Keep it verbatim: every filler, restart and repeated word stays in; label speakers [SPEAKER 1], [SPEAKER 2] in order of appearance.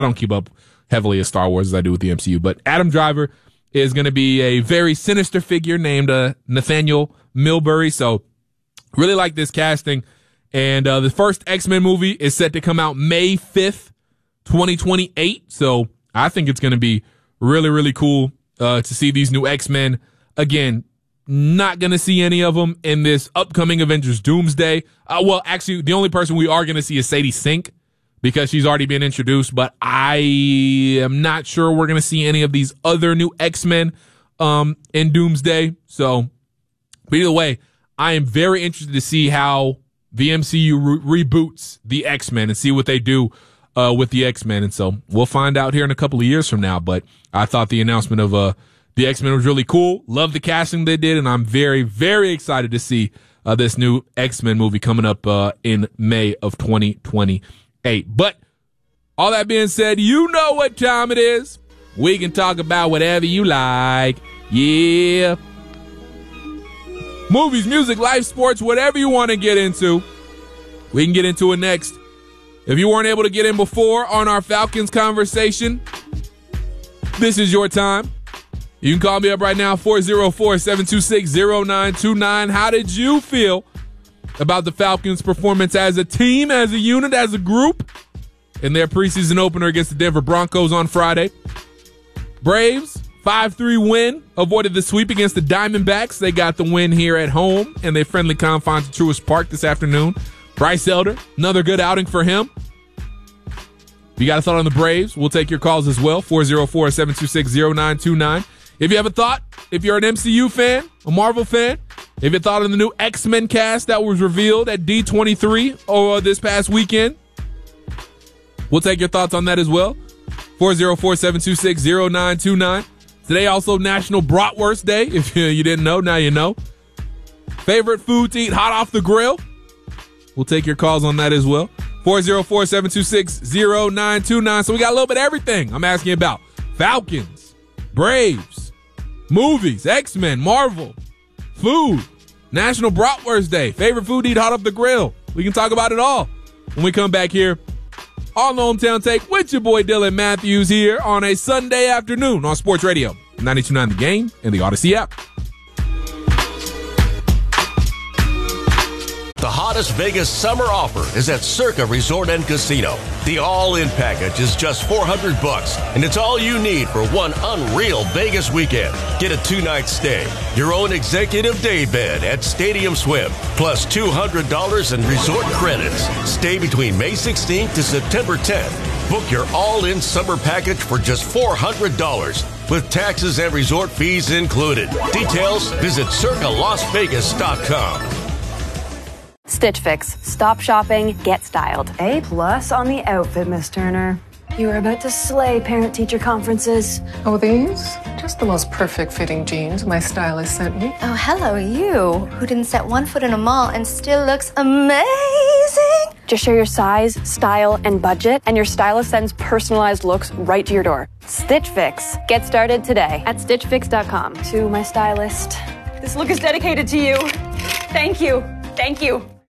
[SPEAKER 1] I don't keep up heavily as Star Wars as I do with the M C U, but Adam Driver is going to be a very sinister figure named uh, Nathaniel Milbury. So really like this casting. And uh, the first X-Men movie is set to come out May fifth, twenty twenty-eight. So I think it's going to be really, really cool uh, to see these new X-Men. Again, not going to see any of them in this upcoming Avengers Doomsday. Uh, well, actually, the only person we are going to see is Sadie Sink because she's already been introduced. But I am not sure we're going to see any of these other new X-Men um, in Doomsday. So, but either way, I am very interested to see how the M C U re- reboots the X-Men and see what they do uh, with the X-Men. And so we'll find out here in a couple of years from now. But I thought the announcement of uh, the X-Men was really cool. Love the casting they did. And I'm very, very excited to see uh, this new X-Men movie coming up uh, in May of twenty twenty-eight. But all that being said, you know what time it is. We can talk about whatever you like. Yeah. Movies, music, life, sports, whatever you want to get into. We can get into it next. If you weren't able to get in before on our Falcons conversation, this is your time. You can call me up right now, four oh four, seven two six, oh nine two nine. How did you feel about the Falcons' performance as a team, as a unit, as a group in their preseason opener against the Denver Broncos on Friday? Braves, five three win, avoided the sweep against the Diamondbacks. They got the win here at home in their friendly confines of Truist Park this afternoon. Bryce Elder, another good outing for him. If you got a thought on the Braves, we'll take your calls as well, four oh four, seven two six, oh nine two nine. If you have a thought, if you're an M C U fan, a Marvel fan, if you thought on the new X-Men cast that was revealed at D twenty-three or this past weekend, we'll take your thoughts on that as well, four oh four, seven two six, oh nine two nine. Today also National Bratwurst Day. If you didn't know, now you know. Favorite food to eat hot off the grill? We'll take your calls on that as well. four oh four, seven two six, oh nine two nine. So we got a little bit of everything I'm asking about. Falcons, Braves, movies, X-Men, Marvel, food, National Bratwurst Day, favorite food to eat hot off the grill. We can talk about it all when we come back here on the Hometown Take with your boy Dylan Matthews here on a Sunday afternoon on Sports Radio ninety-two point nine The Game and the Odyssey app.
[SPEAKER 2] The hottest Vegas summer offer is at Circa Resort and Casino. The all-in package is just four hundred bucks, and it's all you need for one unreal Vegas weekend. Get a two-night stay, your own executive day bed at Stadium Swim, plus two hundred dollars in resort credits. Stay between May sixteenth to September tenth. Book your all-in summer package for just four hundred dollars, with taxes and resort fees included. Details, visit circa las vegas dot com.
[SPEAKER 3] Stitch Fix. Stop shopping, get styled.
[SPEAKER 4] A plus on the outfit, Miss Turner. You are about to slay parent-teacher conferences.
[SPEAKER 5] Oh, these? Just the most perfect fitting jeans my stylist sent me.
[SPEAKER 6] Oh, hello, you, who didn't set one foot in a mall and still looks amazing.
[SPEAKER 3] Just share your size, style, and budget, and your stylist sends personalized looks right to your door. Stitch Fix. Get started today at stitch fix dot com.
[SPEAKER 4] To my stylist, this look is dedicated to you. Thank you. Thank you.